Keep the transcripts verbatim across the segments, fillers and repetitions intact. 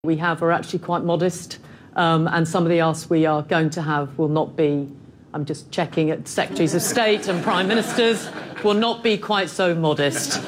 we have are actually quite modest, um, and some of the asks we are going to have will not be, I'm just checking at Secretaries of State and Prime Ministers, will not be quite so modest.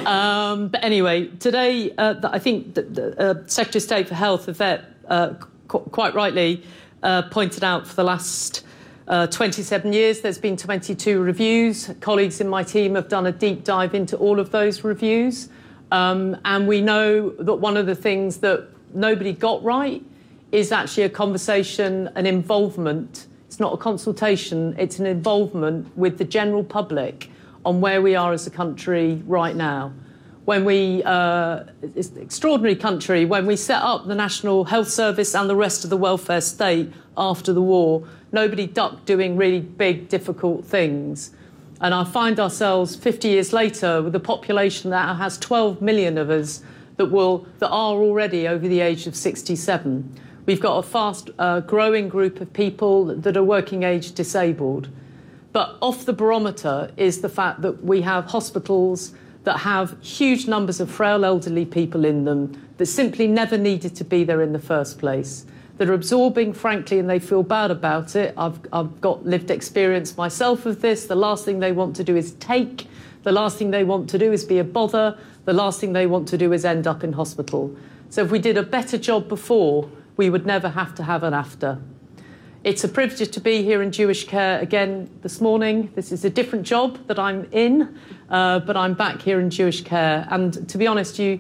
Um, but anyway, today uh, I think the, the uh, Secretary of State for Health, Yvette, uh, qu quite rightly uh, pointed out for the last uh, twenty-seven years there's been twenty-two reviews. Colleagues in my team have done a deep dive into all of those reviews, um, and we know that one of the things that nobody got right is actually a conversation, an involvement. It's not a consultation, it's an involvement with the general public on where we are as a country right now. When we, uh, it's an extraordinary country, when we set up the National Health Service and the rest of the welfare state after the war, nobody ducked doing really big, difficult things. And I find ourselves fifty years later with a population that has twelve million of us that will that are already over the age of sixty-seven. We've got a fast uh, growing group of people that are working age disabled. But off the barometer is the fact that we have hospitals that have huge numbers of frail elderly people in them that simply never needed to be there in the first place, that are absorbing, frankly, and they feel bad about it. I've, I've got lived experience myself of this. The last thing they want to do is take. The last thing they want to do is be a bother. The last thing they want to do is end up in hospital. So if we did a better job before, we would never have to have an after. It's a privilege to be here in Jewish Care again this morning. This is a different job that I'm in, uh, but I'm back here in Jewish Care. And to be honest, you,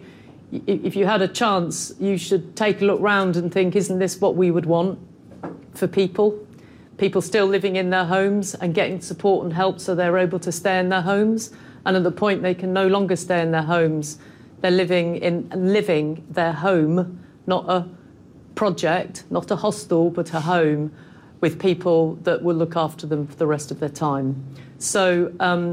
if you had a chance, you should take a look round and think, isn't this what we would want for people? People still living in their homes and getting support and help so they're able to stay in their homes. And at the point they can no longer stay in their homes, they're living in living their home, not a project, not a hostel, but a home with people that will look after them for the rest of their time. So um,